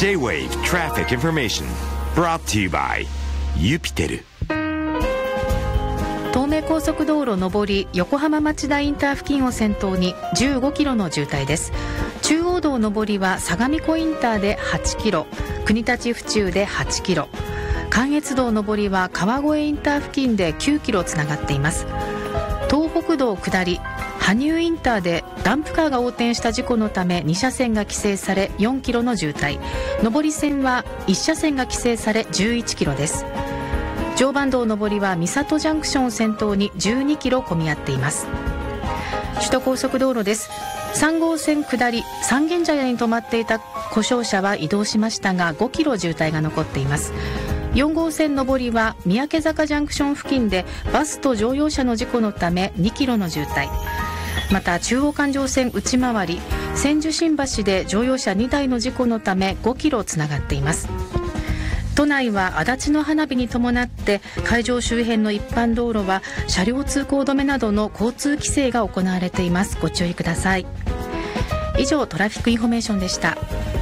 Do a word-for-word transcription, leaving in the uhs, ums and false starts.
J-Wave Traffic Information brought to you by ユピテル。 東名高速道路上り横浜町田インター付近を先頭にじゅうごキロの渋滞です。中央道上りは相模湖インターではちキロ、国立府中ではちキロ、関越道上りは川越インター付近できゅうキロつながっています。東北道下り羽生インターでダンプカーが横転した事故のために車線が規制されよんキロの渋滞、上り線はいち車線が規制されじゅういちキロです。常磐道上りは三郷ジャンクションを先頭にじゅうにキロ混み合っています。首都高速道路です。さん号線下り三軒茶屋に止まっていた故障車は移動しましたがごキロ渋滞が残っています。よん号線上りは三宅坂ジャンクション付近でバスと乗用車の事故のためにキロの渋滞、また中央環状線内回り千住新橋で乗用車にだいの事故のためごキロつながっています。都内は足立の花火に伴って会場周辺の一般道路は車両通行止めなどの交通規制が行われています。ご注意ください。以上トラフィックインフォメーションでした。